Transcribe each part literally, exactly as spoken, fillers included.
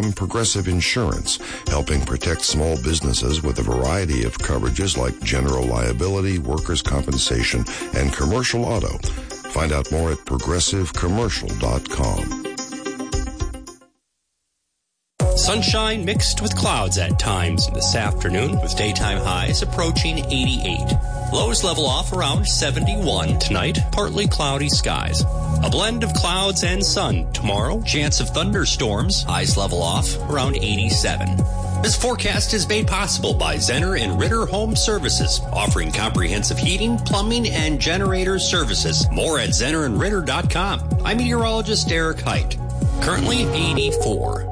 from Progressive Insurance, helping protect small businesses with a variety of coverages like general liability, workers' compensation, and commercial auto. Find out more at progressive commercial dot com. Sunshine mixed with clouds at times this afternoon, with daytime highs approaching eighty-eight. Lows level off around seventy-one tonight, partly cloudy skies. A blend of clouds and sun tomorrow, chance of thunderstorms, highs level off around eighty-seven. This forecast is made possible by Zenner and Ritter Home Services, offering comprehensive heating, plumbing, and generator services. More at zenner and ritter dot com. I'm meteorologist Derek Height. Currently eighty-four.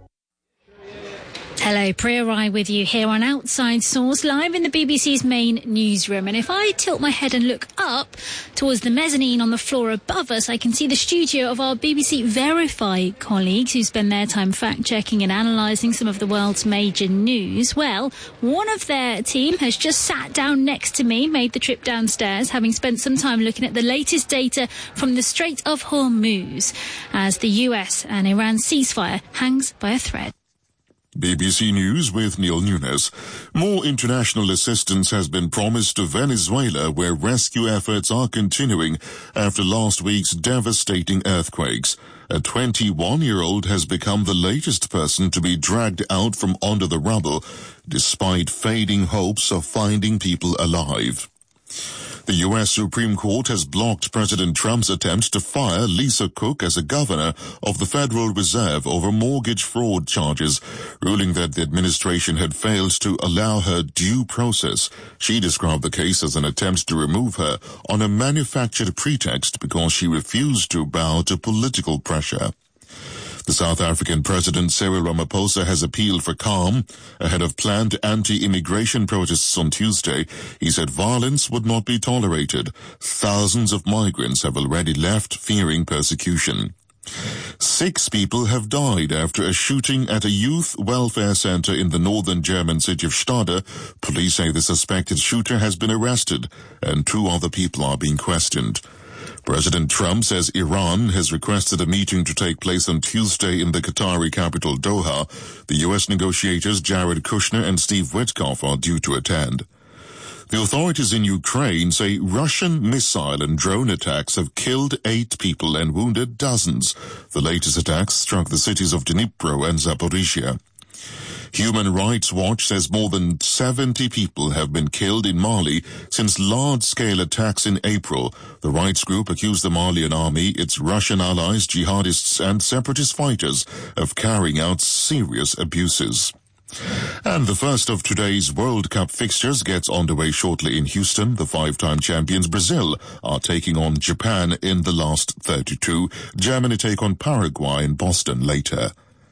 Hello, Priya Rai with you here on Outside Source, live in the B B C's main newsroom. And if I tilt my head and look up towards the mezzanine on the floor above us, I can see the studio of our B B C Verify colleagues who spend their time fact-checking and analysing some of the world's major news. Well, one of their team has just sat down next to me, made the trip downstairs, having spent some time looking at the latest data from the Strait of Hormuz, as the U S and Iran ceasefire hangs by a thread. B B C News with Neil Nunes. More international assistance has been promised to Venezuela, where rescue efforts are continuing after last week's devastating earthquakes. A twenty-one-year-old has become the latest person to be dragged out from under the rubble, despite fading hopes of finding people alive. The U S Supreme Court has blocked President Trump's attempt to fire Lisa Cook as a governor of the Federal Reserve over mortgage fraud charges, ruling that the administration had failed to allow her due process. She described the case as an attempt to remove her on a manufactured pretext because she refused to bow to political pressure. The South African President Cyril Ramaphosa has appealed for calm ahead of planned anti-immigration protests on Tuesday. He said violence would not be tolerated. Thousands of migrants have already left, fearing persecution. Six people have died after a shooting at a youth welfare center in the northern German city of Stade. Police say the suspected shooter has been arrested, and two other people are being questioned. President Trump says Iran has requested a meeting to take place on Tuesday in the Qatari capital Doha. The U S negotiators Jared Kushner and Steve Witkoff are due to attend. The authorities in Ukraine say Russian missile and drone attacks have killed eight people and wounded dozens. The latest attacks struck the cities of Dnipro and Zaporizhia. Human Rights Watch says more than seventy people have been killed in Mali since large-scale attacks in April. The rights group accused the Malian army, its Russian allies, jihadists and separatist fighters of carrying out serious abuses. And the first of today's World Cup fixtures gets underway shortly in Houston. The five-time champions Brazil are taking on Japan in the last thirty-two. Germany take on Paraguay in Boston later.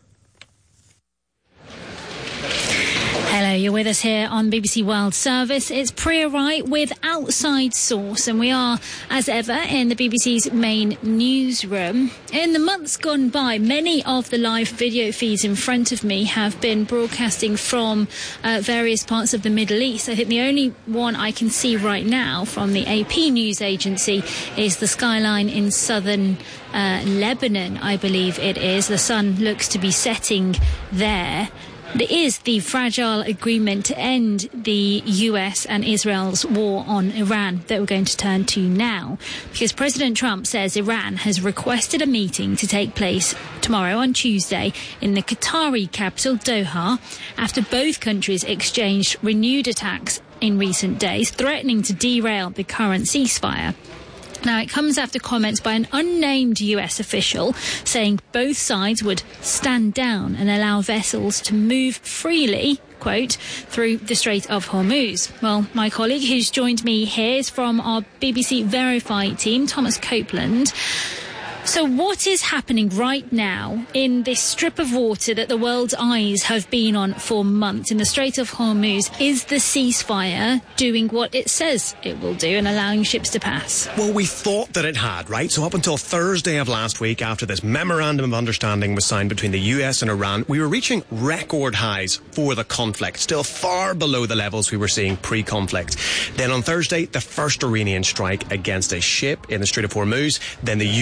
Hello, you're with us here on B B C World Service. It's Priya Rai with Outside Source, and we are, as ever, in the B B C's main newsroom. In the months gone by, many of the live video feeds in front of me have been broadcasting from uh, various parts of the Middle East. I think the only one I can see right now from the A P news agency is the skyline in southern uh, Lebanon, I believe it is. The sun looks to be setting there. It is the fragile agreement to end the U S and Israel's war on Iran that we're going to turn to now, because President Trump says Iran has requested a meeting to take place tomorrow on Tuesday in the Qatari capital Doha after both countries exchanged renewed attacks in recent days, threatening to derail the current ceasefire. Now, it comes after comments by an unnamed U S official saying both sides would stand down and allow vessels to move freely, quote, through the Strait of Hormuz. Well, my colleague who's joined me here is from our B B C Verify team, Thomas Copeland. So what is happening right now in this strip of water that the world's eyes have been on for months in the Strait of Hormuz? Is the ceasefire doing what it says it will do and allowing ships to pass? Well, we thought that it had, right? So up until Thursday of last week, after this memorandum of understanding was signed between the U S and Iran, we were reaching record highs for the conflict, still far below the levels we were seeing pre-conflict. Then on Thursday, the first Iranian strike against a ship in the Strait of Hormuz. Then the U S hit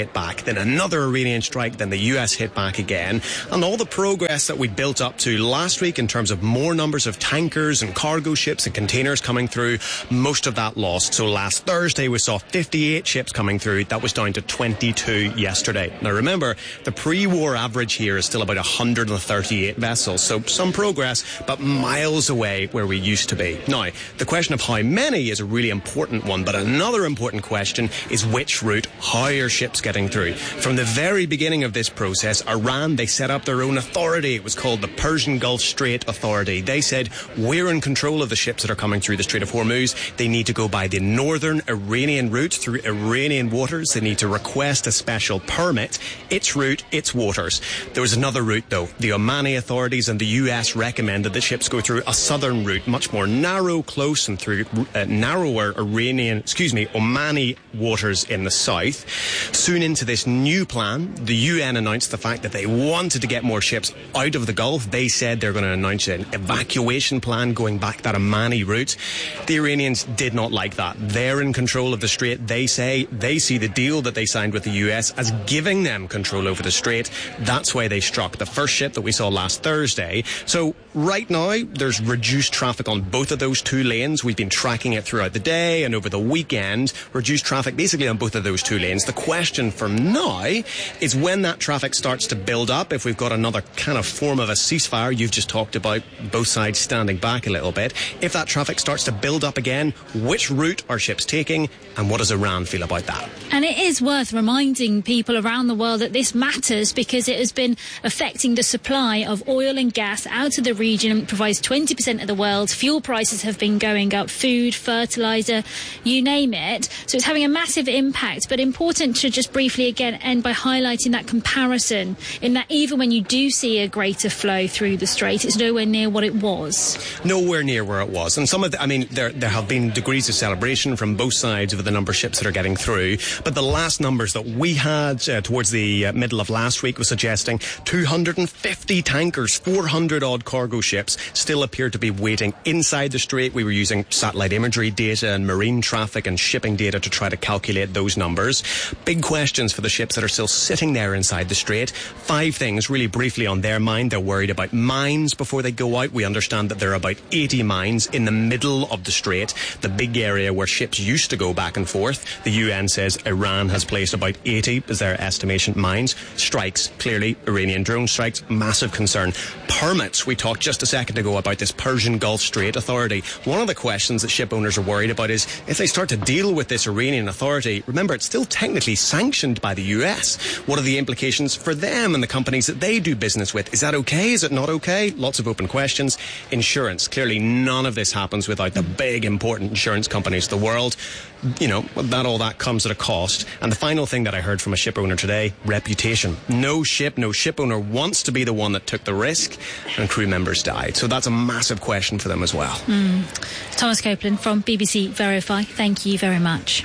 hit back, then another Iranian strike, then the U S hit back again. And all the progress that we built up to last week in terms of more numbers of tankers and cargo ships and containers coming through, most of that lost. So last Thursday we saw fifty-eight ships coming through. That was down to twenty-two yesterday. Now remember, the pre-war average here is still about one hundred thirty-eight vessels. So some progress, but miles away where we used to be. Now, the question of how many is a really important one, but another important question is which route, how are ships getting through? From the very beginning of this process, Iran, they set up their own authority. It was called the Persian Gulf Strait Authority. They said, we're in control of the ships that are coming through the Strait of Hormuz. They need to go by the northern Iranian route through Iranian waters. They need to request a special permit. Its route, its waters. There was another route, though. The Omani authorities and the U S recommended that ships go through a southern route, much more narrow, close, and through uh, narrower Iranian, excuse me, Omani waters in the south. Soon into this new plan, the U N announced the fact that they wanted to get more ships out of the Gulf. They said they're going to announce an evacuation plan going back that Omani route. The Iranians did not like that. They're in control of the strait. They say they see the deal that they signed with the U S as giving them control over the strait. That's why they struck the first ship that we saw last Thursday. So right now, there's reduced traffic on both of those two lanes. We've been tracking it throughout the day and over the weekend. Reduced traffic basically on both of those two lanes. The question for now is when that traffic starts to build up, if we've got another kind of form of a ceasefire, you've just talked about both sides standing back a little bit. If that traffic starts to build up again, which route are ships taking and what does Iran feel about that? And it is worth reminding people around the world that this matters because it has been affecting the supply of oil and gas out of the region. It provides twenty percent of the world's fuel prices have been going up, food, fertiliser, you name it. So it's having a massive impact, but important to just briefly again end by highlighting that comparison in that even when you do see a greater flow through the strait, it's nowhere near what it was. Nowhere near where it was. And some of the, I mean, there, there have been degrees of celebration from both sides over the number of ships that are getting through, but the last numbers that we had uh, towards the uh, middle of last week was suggesting two hundred fifty tankers, four hundred odd cargo ships still appear to be waiting inside the strait. We were using satellite imagery data and marine traffic and shipping data to try to calculate those numbers. Big questions for the ships that are still sitting there inside the strait. Five things really briefly on their mind. They're worried about mines before they go out. We understand that there are about eighty mines in the middle of the strait, the big area where ships used to go back and forth. The U N says Iran has placed about eighty, is their estimation, mines. Strikes, clearly, Iranian drone strikes, massive concern. Permits, we talked just a second ago about this Persian Gulf Strait Authority. One of the questions that ship owners are worried about is if they start to deal with this Iranian authority, remember, it's still technically sanctioned by the U S. What are the implications for them and the companies that they do business with? Is that okay? Is it not okay? Lots of open questions. Insurance, clearly none of this happens without the big, important insurance companies of the world. You know, that all that comes at a cost. And the final thing that I heard from a ship owner today, reputation. No ship, no ship owner wants to be the one that took the risk and crew members died. So that's a massive question for them as well. Mm. Thomas Copeland from B B C Verify, thank you very much.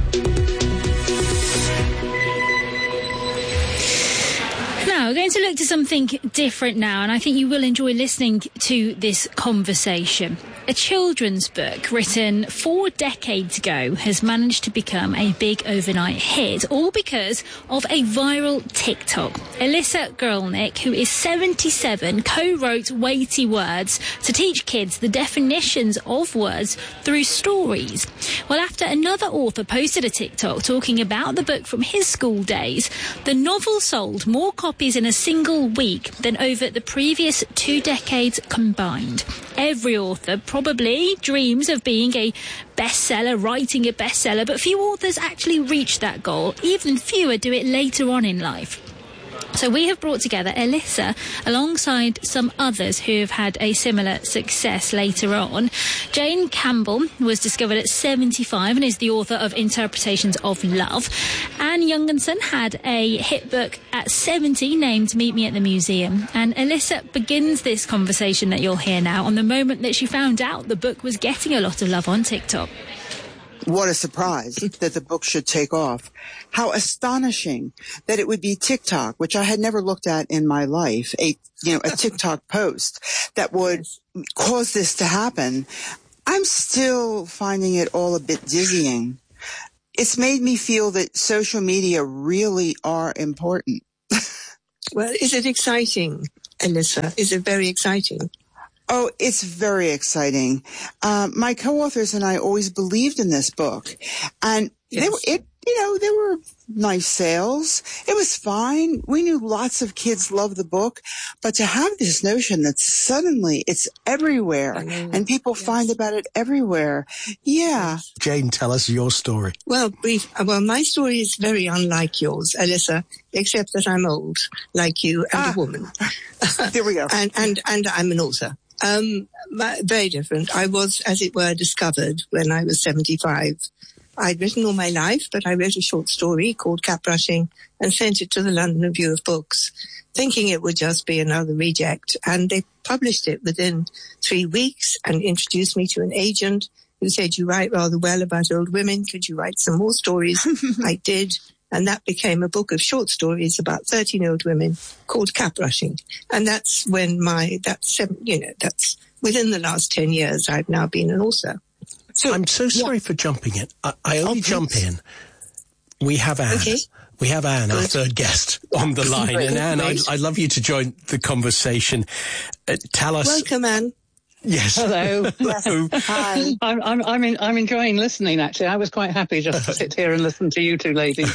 Now, we're going to look to something different now, and I think you will enjoy listening to this conversation. A children's book written four decades ago has managed to become a big overnight hit, all because of a viral TikTok. Alyssa Guralnick, who is seventy-seven, co-wrote weighty words to teach kids the definitions of words through stories. Well, after another author posted a TikTok talking about the book from his school days, the novel sold more copies in a single week than over the previous two decades combined. Every author probably dreams of being a bestseller, writing a bestseller, but few authors actually reach that goal. Even fewer do it later on in life. So we have brought together Alyssa alongside some others who have had a similar success later on. Jane Campbell was discovered at seventy-five and is the author of Interpretations of Love. Anne Jungensen had a hit book at seventy named Meet Me at the Museum. And Alyssa begins this conversation that you'll hear now on the moment that she found out the book was getting a lot of love on TikTok. What a surprise that the book should take off. How astonishing that it would be TikTok, which I had never looked at in my life, a, you know, a TikTok post that would cause this to happen. I'm still finding it all a bit dizzying. it's made me feel that social media really are important. Well, is it exciting, Alyssa? Is it very exciting? Oh, it's very exciting. Um, my co-authors and I always believed in this book, and yes. they were, it, you know, there were nice sales. It was fine. We knew lots of kids loved the book, but to have this notion that suddenly it's everywhere and people yes. find about it everywhere. Yeah. Jane, tell us your story. Well, brief. Well, my story is very unlike yours, Alyssa, except that I'm old, like you, and ah. a woman. There we go. and, and, and I'm an author. Um, very different. I was, as it were, discovered when I was seventy-five. I'd written all my life, but I wrote a short story called Cap Brushing and sent it to the London Review of Books, thinking it would just be another reject. And they published it within three weeks and introduced me to an agent who said, "You write rather well about old women. Could you write some more stories?" I did. And that became a book of short stories about thirteen old women called Cap Brushing. And that's when my, that's, you know, that's within the last ten years, I've now been an author. So I'm so sorry yeah. for jumping in. I, I only oh, jump in. We have Anne. Okay. We have Anne, Good. our third guest, on the line. And Anne, I'd, I'd love you to join the conversation. Uh, tell us. Welcome, Anne. Yes. Hello. Hello. Hi. I'm I'm I'm, in, I'm enjoying listening. Actually, I was quite happy just to sit here and listen to you two ladies.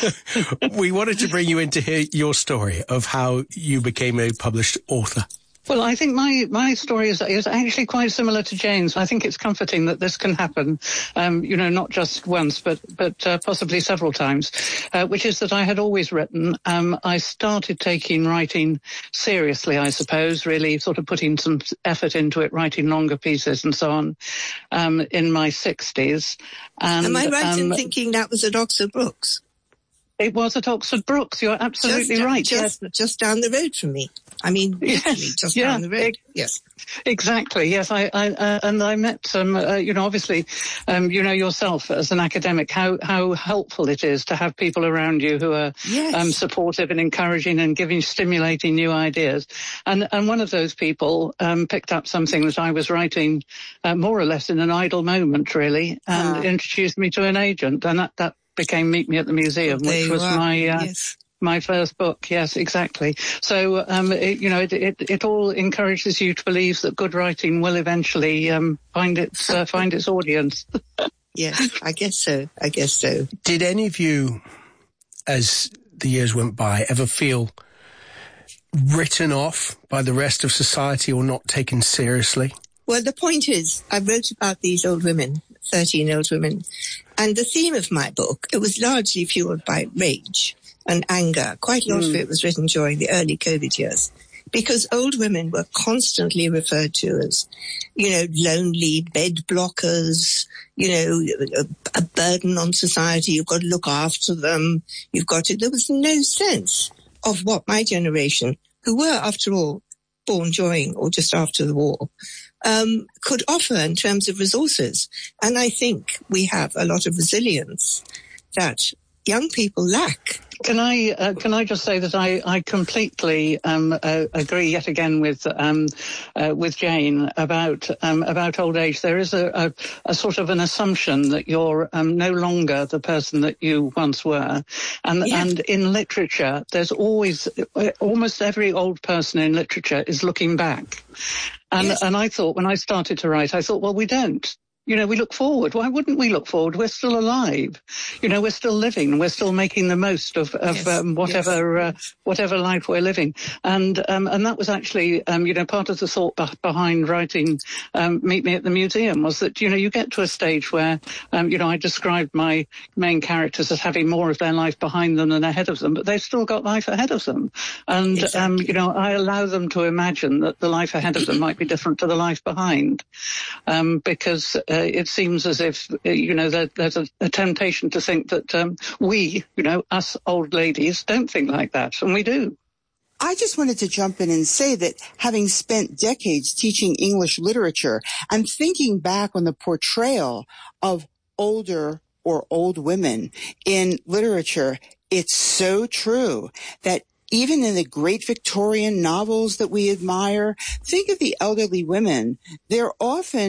We wanted to bring you in to hear your story of how you became a published author. Well, I think my, my story is, is actually quite similar to Jane's. I think it's comforting that this can happen, um, you know, not just once, but, but, uh, possibly several times, uh, which is that I had always written. Um, I started taking writing seriously, I suppose, really sort of putting some effort into it, writing longer pieces and so on, um, in my sixties. And, Am I right um, in thinking that was at Oxford Brookes? It was at Oxford Brookes. You're absolutely just, right. Just, yes. just down the road from me. I mean, literally yes, just yeah, down the road. It, yes, exactly. Yes, I, I uh, and I met, um, uh, you know, obviously, um, you know yourself as an academic how how helpful it is to have people around you who are yes. um, supportive and encouraging and giving, stimulating new ideas. And and one of those people um, picked up something that I was writing, uh, more or less in an idle moment, really, and uh. introduced me to an agent, and that that became Meet Me at the Museum, well, which was are. my. Uh, yes. My first book, yes, exactly. So, um, it, you know, it, it, it all encourages you to believe that good writing will eventually um, find its uh, find its audience. Yes, I guess so. I guess so. Did any of you, as the years went by, ever feel written off by the rest of society or not taken seriously? Well, the point is, I wrote about these old women, thirteen old women, and the theme of my book, it was largely fueled by rage and anger. Quite a lot mm. of it was written during the early COVID years, because old women were constantly referred to as, you know, lonely bed blockers, you know, a, a burden on society. You've got to look after them. You've got to, there was no sense of what my generation, who were, after all, born during or just after the war, um, could offer in terms of resources. And I think we have a lot of resilience that young people lack. Can I uh, can I just say that I I completely um, uh, agree yet again with um, uh, with Jane about um, about old age. There is a, a, a sort of an assumption that you're um, no longer the person that you once were, and yeah. and in literature, there's always almost every old person in literature is looking back, and yes. and I thought when I started to write, I thought, well, we don't. You know, we look forward. Why wouldn't we look forward? We're still alive. You know, we're still living. We're still making the most of, of yes, um, whatever yes. uh, whatever life we're living. And um, and that was actually, um, you know, part of the thought behind writing um, Meet Me at the Museum was that, you know, you get to a stage where, um, you know, I described my main characters as having more of their life behind them than ahead of them, but they've still got life ahead of them. And, exactly. um, you know, I allow them to imagine that the life ahead of them might be different to the life behind, um, because... Uh, it seems as if, you know, there, there's a, a temptation to think that um, we, you know, us old ladies don't think like that, and we do. I just wanted to jump in and say that having spent decades teaching English literature and thinking back on the portrayal of older or old women in literature, it's so true that even in the great Victorian novels that we admire, think of the elderly women. They're often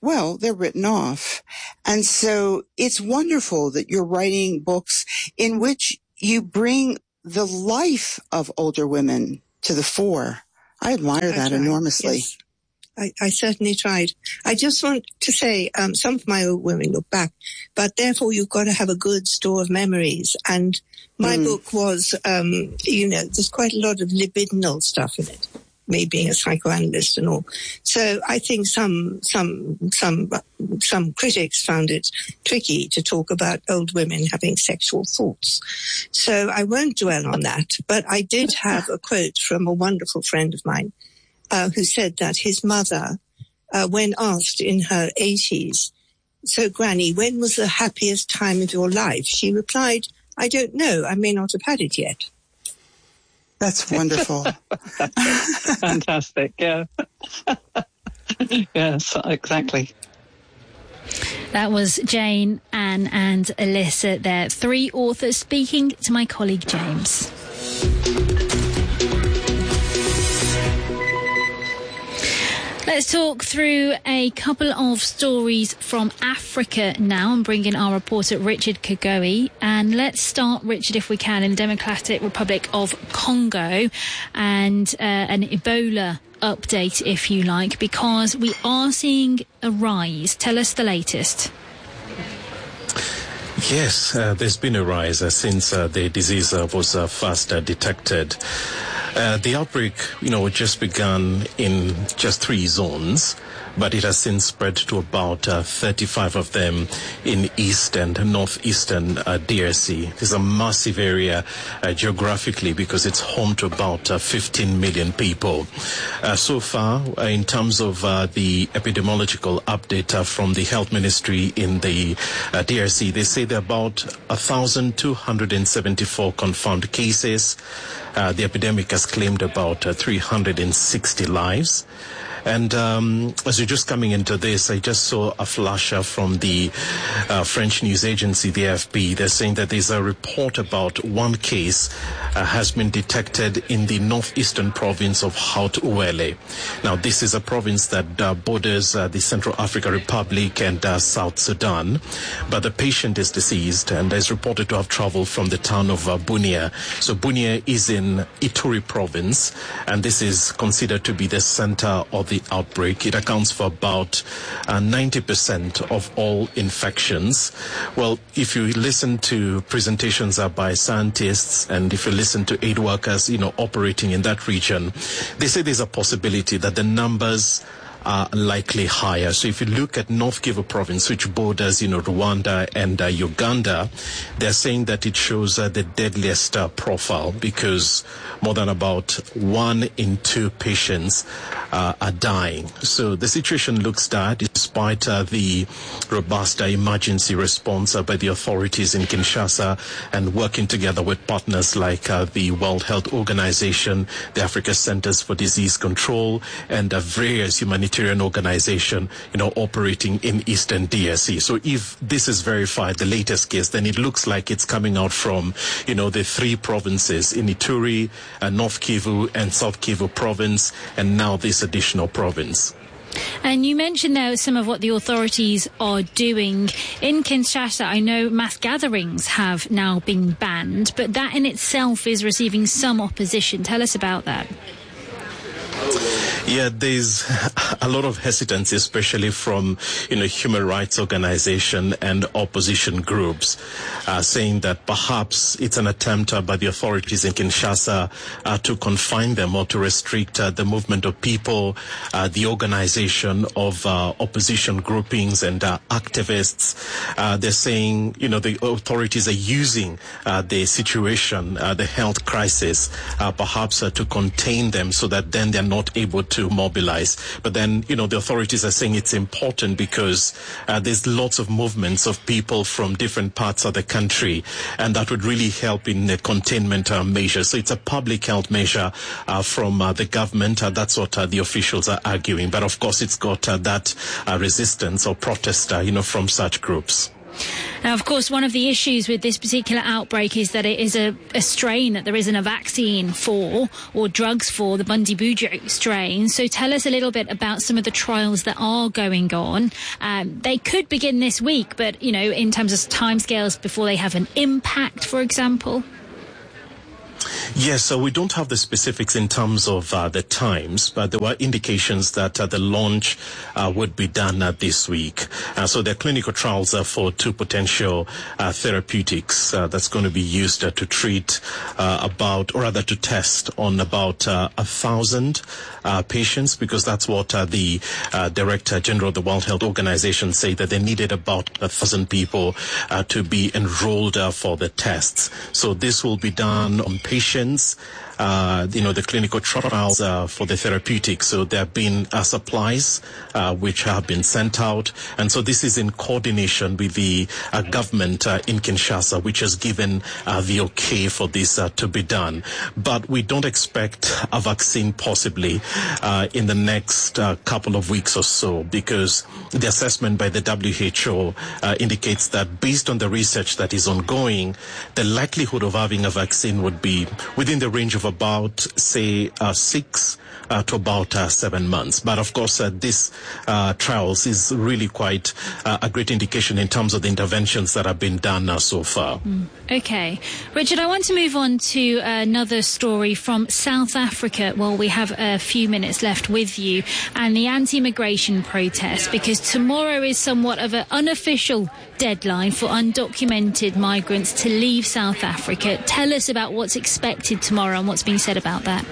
well, they're written off. And so it's wonderful that you're writing books in which you bring the life of older women to the fore. I admire I that tried. enormously. Yes. I, I certainly tried. I just want to say, um, some of my old women look back, but therefore you've got to have a good store of memories. And my mm. book was, um, you know, there's quite a lot of libidinal stuff in it, me being a psychoanalyst and all. So I think some, some, some, some critics found it tricky to talk about old women having sexual thoughts. So I won't dwell on that, but I did have a quote from a wonderful friend of mine, Uh, who said that his mother, uh, when asked in her eighties, so Granny, when was the happiest time of your life? She replied, I don't know. I may not have had it yet. That's wonderful. Fantastic, yeah. Yes, exactly. That was Jane, Anne and Alyssa there. Three authors speaking to my colleague James. Let's talk through a couple of stories from Africa now and bring in our reporter Richard Kagoe. And let's start, Richard, if we can, in the Democratic Republic of Congo and uh, an Ebola update, if you like, because we are seeing a rise. Tell us the latest. Yes, uh, there's been a rise uh, since uh, the disease uh, was uh, first uh, detected. Uh, the outbreak, you know, just began in just three zones, but it has since spread to about uh, thirty-five of them in east and northeastern uh, D R C. It's a massive area uh, geographically because it's home to about uh, fifteen million people. Uh, so far, uh, in terms of uh, the epidemiological update uh, from the health ministry in the uh, D R C, they say there are about one thousand two hundred seventy-four confirmed cases. Uh, the epidemic has claimed about uh, three hundred sixty lives. And um, as you're just coming into this, I just saw a flasher from the uh, French news agency, the A F P. They're saying that there's a report about one case uh, has been detected in the northeastern province of Haut-Uele. Now, this is a province that uh, borders uh, the Central African Republic and uh, South Sudan. But the patient is deceased and is reported to have traveled from the town of uh, Bunia. So Bunia is in Ituri province, and this is considered to be the center of the outbreak. It accounts for about uh, ninety percent of all infections. Well, if you listen to presentations uh, by scientists and if you listen to aid workers, you know, operating in that region, they say there's a possibility that the numbers are likely higher. So if you look at North Kivu province, which borders, you know, Rwanda and uh, Uganda, they're saying that it shows uh, the deadliest uh, profile because more than about one in two patients uh, are dying. So the situation looks dire despite uh, the robust uh, emergency response uh, by the authorities in Kinshasa and working together with partners like uh, the World Health Organization, the Africa Centers for Disease Control, and uh, various humanitarian organization, you know, operating in Eastern D R C. So if this is verified, the latest case, then it looks like it's coming out from, you know, the three provinces in Ituri, uh, North Kivu and South Kivu province, and now this additional province. And you mentioned there some of what the authorities are doing. In Kinshasa, I know mass gatherings have now been banned, but that in itself is receiving some opposition. Tell us about that. Yeah, there's a lot of hesitancy, especially from, you know, human rights organization and opposition groups, uh, saying that perhaps it's an attempt uh, by the authorities in Kinshasa uh, to confine them or to restrict uh, the movement of people, uh, the organization of uh, opposition groupings and uh, activists. Uh, they're saying, you know, the authorities are using uh, the situation, uh, the health crisis, uh, perhaps uh, to contain them so that then they're not able to mobilize. But then, you know, the authorities are saying it's important because uh, there's lots of movements of people from different parts of the country, and that would really help in the containment uh, measure. So it's a public health measure uh, from uh, the government. Uh, that's what uh, the officials are arguing. But of course, it's got uh, that uh, resistance or protest, uh, you know, from such groups. Now, of course, one of the issues with this particular outbreak is that it is a, a strain that there isn't a vaccine for or drugs for, the Bundibugyo strain. So tell us a little bit about some of the trials that are going on. Um, they could begin this week, but, you know, in terms of timescales before they have an impact, for example. Yes, so we don't have the specifics in terms of uh, the times, but there were indications that uh, the launch uh, would be done uh, this week. Uh, so the clinical trials are for two potential uh, therapeutics uh, that's going to be used uh, to treat uh, about, or rather to test on about uh, a thousand uh, patients, because that's what uh, the uh, Director General of the World Health Organization said, that they needed about a thousand people uh, to be enrolled uh, for the tests. So this will be done on patients, uh, you know, the clinical trials uh, for the therapeutics. So there have been uh, supplies uh, which have been sent out. And so this is in coordination with the uh, government uh, in Kinshasa, which has given uh, the okay for this uh, to be done. But we don't expect a vaccine possibly uh, in the next uh, couple of weeks or so, because the assessment by the W H O uh, indicates that based on the research that is ongoing, the likelihood of having a vaccine would be within the range of about, say, uh, six uh, to about uh, seven months. But of course, uh, this uh, trials is really quite uh, a great indication in terms of the interventions that have been done uh, so far. Mm. Okay. Richard, I want to move on to another story from South Africa. Well, we have a few minutes left with you, and the anti-immigration protest, because tomorrow is somewhat of an unofficial deadline for undocumented migrants to leave South Africa. Tell us about what's expected tomorrow and what's being said about that.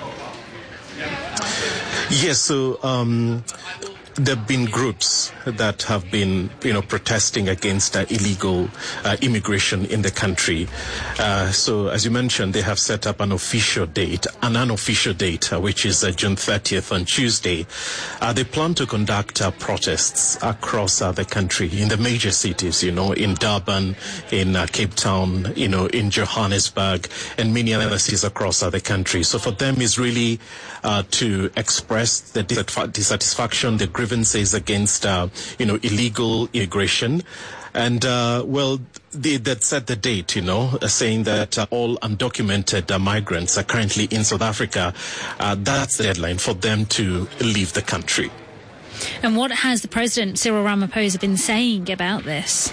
Yes, so um, there have been groups that have been, you know, protesting against uh, illegal uh, immigration in the country. Uh, so, as you mentioned, they have set up an official date, an unofficial date, uh, which is uh, June thirtieth on Tuesday. Uh, they plan to conduct uh, protests across uh, the country in the major cities, you know, in Durban, in uh, Cape Town, you know, in Johannesburg, and many other cities across uh, the country. So for them, is really uh, to express the dissatisfaction, the grievances against uh, you know, illegal immigration. And, uh, well, they, that set the date, you know, uh, saying that uh, all undocumented uh, migrants are currently in South Africa. Uh, that's the deadline for them to leave the country. And what has the President, Cyril Ramaphosa, been saying about this?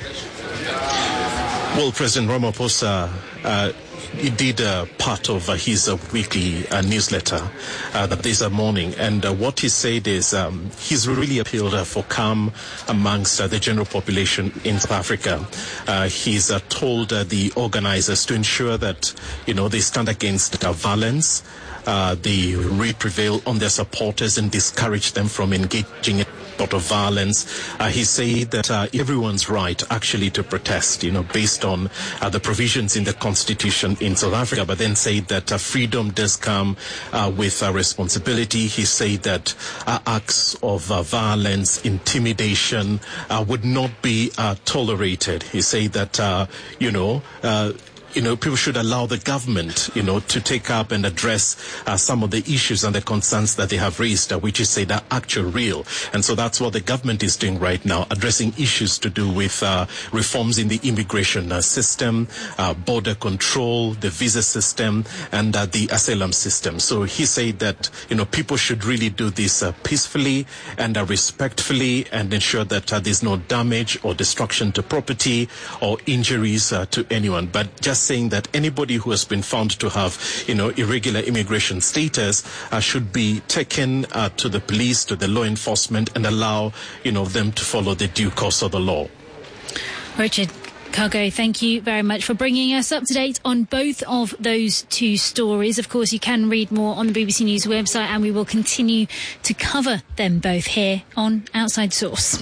Well, President Ramaphosa uh, he did uh, part of uh, his uh, weekly uh, newsletter uh, this uh, morning, and uh, what he said is um, he's really appealed uh, for calm amongst uh, the general population in South Africa. Uh, he's uh, told uh, the organizers to ensure that, you know, they stand against uh, violence. Uh, they really prevail on their supporters and discourage them from engaging in sort of violence. Uh, he said that uh, everyone's right actually to protest, you know, based on uh, the provisions in the Constitution in South Africa, but then said that uh, freedom does come uh, with uh, responsibility. He said that uh, acts of uh, violence, intimidation uh, would not be uh, tolerated. He said that, uh, you know, uh, You know, people should allow the government, you know, to take up and address uh, some of the issues and the concerns that they have raised, uh, which is, say, that actual real. And so that's what the government is doing right now, addressing issues to do with uh, reforms in the immigration uh, system, uh, border control, the visa system, and uh, the asylum system. So he said that, you know, people should really do this uh, peacefully and uh, respectfully, and ensure that uh, there's no damage or destruction to property or injuries uh, to anyone. But just saying that anybody who has been found to have, you know, irregular immigration status uh, should be taken uh, to the police, to the law enforcement, and allow, you know, them to follow the due course of the law. Richard Kago, thank you very much for bringing us up to date on both of those two stories. Of course, you can read more on the B B C News website, and we will continue to cover them both here on Outside Source.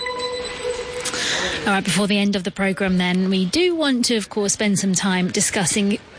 All right, before the end of the programme then, we do want to, of course, spend some time discussing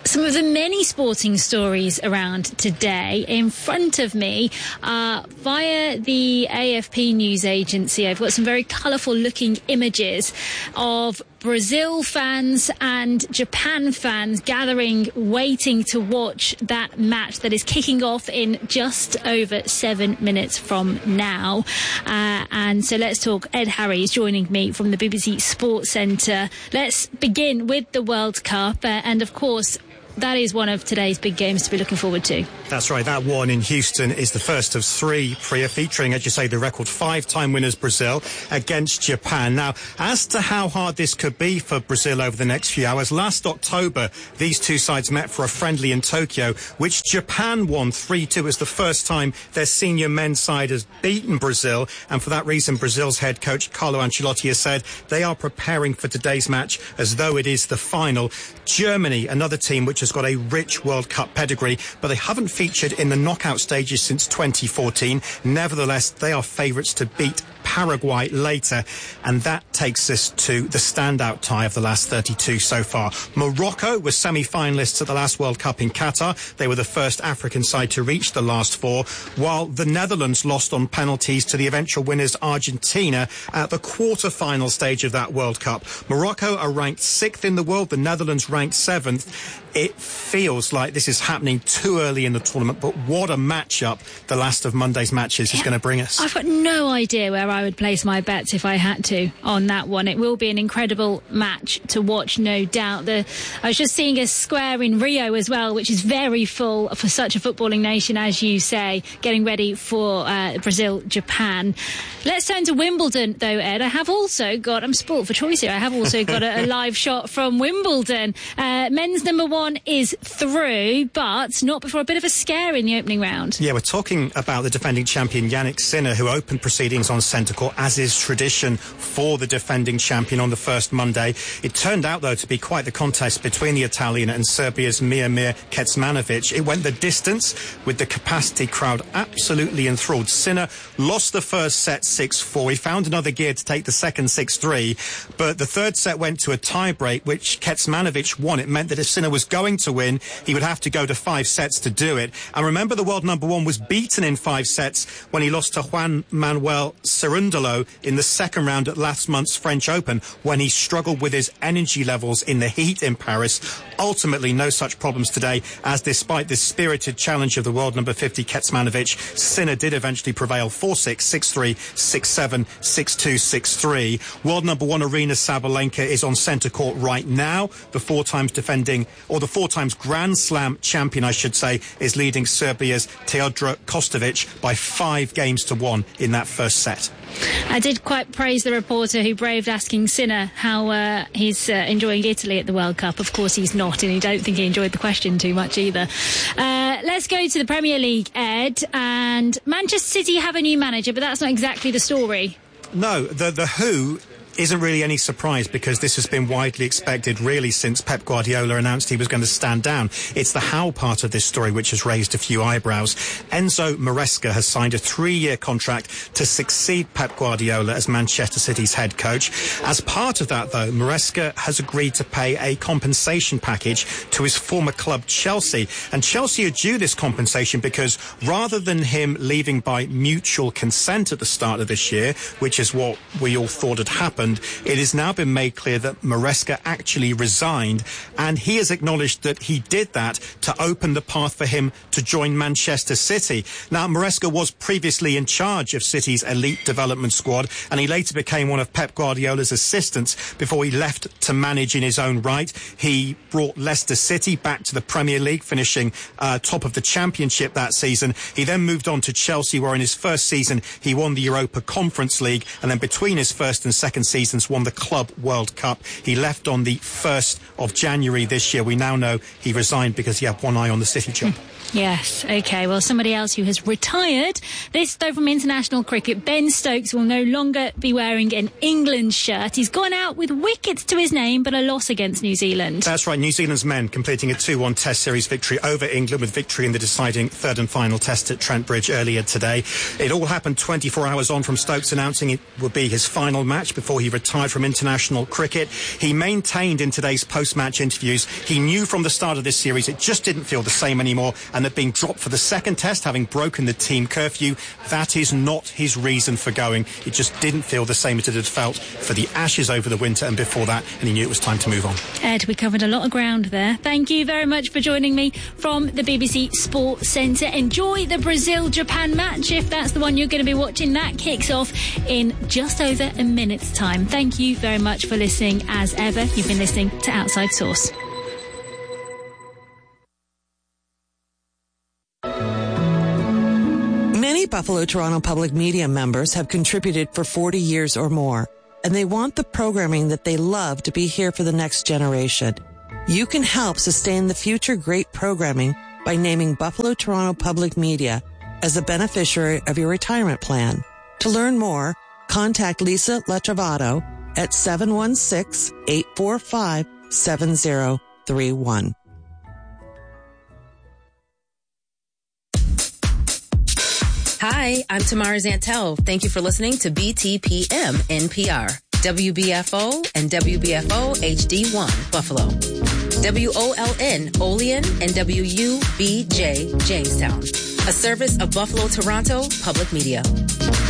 Some of the many sporting stories around today. In front of me, uh, via the A F P news agency, I've got some very colourful looking images of Brazil fans and Japan fans gathering, waiting to watch that match that is kicking off in just over seven minutes from now. Uh, and so let's talk. Ed Harry is joining me from the B B C Sports Centre. Let's begin with the World Cup. Uh, and of course, that is one of today's big games to be looking forward to. That's right. That one in Houston is the first of three, Priya, featuring, as you say, the record five-time winners Brazil against Japan. Now, as to how hard this could be for Brazil over the next few hours, last October, these two sides met for a friendly in Tokyo, which Japan won three two. It's the first time their senior men's side has beaten Brazil. And for that reason, Brazil's head coach, Carlo Ancelotti, has said they are preparing for today's match as though it is the final. Germany, another team which has got a rich World Cup pedigree, but they haven't featured in the knockout stages since twenty fourteen. Nevertheless, they are favourites to beat Paraguay later, and that takes us to the standout tie of the last thirty-two so far. Morocco was semi-finalists at the last World Cup in Qatar. They were the first African side to reach the last four, while the Netherlands lost on penalties to the eventual winners Argentina at the quarter-final stage of that World Cup. Morocco are ranked sixth in the world, the Netherlands ranked seventh. It feels like this is happening too early in the tournament, but what a matchup the last of Monday's matches is going to bring us. I've got no idea where I would place my bets if I had to on that one. It will be an incredible match to watch, no doubt. The, I was just seeing a square in Rio as well, which is very full for such a footballing nation, as you say, getting ready for uh, Brazil-Japan. Let's turn to Wimbledon, though, Ed. I have also got, I'm spoilt for choice here, I have also got a, a live shot from Wimbledon. Uh, men's number one is through, but not before a bit of a scare in the opening round. Yeah, we're talking about the defending champion Jannik Sinner, who opened proceedings on centre court, as is tradition for the defending champion on the first Monday. It turned out, though, to be quite the contest between the Italian and Serbia's Miomir Kecmanovic. It went the distance, with the capacity crowd absolutely enthralled. Sinner lost the first set six four. He found another gear to take the second six three, but the third set went to a tie-break, which Kecmanovic won. It meant that if Sinner was going to win, he would have to go to five sets to do it. And remember, the world number one was beaten in five sets when he lost to Juan Manuel Cerundolo in the second round at last month's French Open, when he struggled with his energy levels in the heat in Paris. Ultimately, no such problems today, as despite this spirited challenge of the world number fifty Kecmanovic, Sinner did eventually prevail four six, six three, six seven, six two, six three. World number one Aryna Sabalenka is on centre court right now. The four times defending, or the four times Grand Slam champion, I should say, is leading Serbia's Teodora Kostovic by five games to one in that first set. I did quite praise the reporter who braved asking Sinner how uh, he's uh, enjoying Italy at the World Cup. Of course he's not, and I don't think he enjoyed the question too much either. Uh, let's go to the Premier League, Ed. And Manchester City have a new manager, but that's not exactly the story. No, the, the Who isn't really any surprise, because this has been widely expected really since Pep Guardiola announced he was going to stand down. It's the how part of this story which has raised a few eyebrows. Enzo Maresca has signed a three-year contract to succeed Pep Guardiola as Manchester City's head coach. As part of that, though, Maresca has agreed to pay a compensation package to his former club Chelsea. And Chelsea are due this compensation because rather than him leaving by mutual consent at the start of this year, which is what we all thought had happened, it has now been made clear that Maresca actually resigned, and he has acknowledged that he did that to open the path for him to join Manchester City. Now, Maresca was previously in charge of City's elite development squad, and he later became one of Pep Guardiola's assistants before he left to manage in his own right. He brought Leicester City back to the Premier League, finishing uh, top of the Championship that season. He then moved on to Chelsea, where in his first season he won the Europa Conference League, and then between his first and second seasons won the Club World Cup. He left on the first of January this year. We now know he resigned because he had one eye on the City job. Yes, OK. Well, somebody else who has retired. This, though, from international cricket. Ben Stokes will no longer be wearing an England shirt. He's gone out with wickets to his name, but a loss against New Zealand. That's right. New Zealand's men completing a two one Test Series victory over England, with victory in the deciding third and final test at Trent Bridge earlier today. It all happened twenty-four hours on from Stokes announcing it would be his final match before he he retired from international cricket. He maintained in today's post-match interviews he knew from the start of this series it just didn't feel the same anymore, and that being dropped for the second test, having broken the team curfew, that is not his reason for going. It just didn't feel the same as it had felt for the Ashes over the winter and before that, and he knew it was time to move on. Ed, we covered a lot of ground there. Thank you very much for joining me from the B B C Sports Centre. Enjoy the Brazil-Japan match if that's the one you're going to be watching. That kicks off in just over a minute's time. Thank you very much for listening as ever. You've been listening to Outside Source. Many Buffalo Toronto Public Media members have contributed for forty years or more, and they want the programming that they love to be here for the next generation. You can help sustain the future great programming by naming Buffalo Toronto Public Media as a beneficiary of your retirement plan. To learn more, contact Lisa Letrovato at seven one six, eight four five, seven zero three one. Hi, I'm Tamara Zantel. Thank you for listening to B T P M N P R, W B F O and W B F O H D one, Buffalo, W O L N, Olean, and W U B J, Jamestown, a service of Buffalo Toronto Public Media.